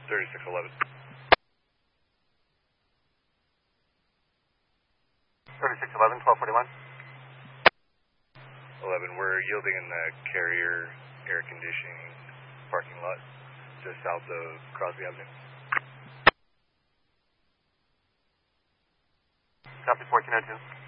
3611. 3611, 1241. 11, we're yielding in the carrier air conditioning parking lot just south of Crosby Avenue. Copy 1402.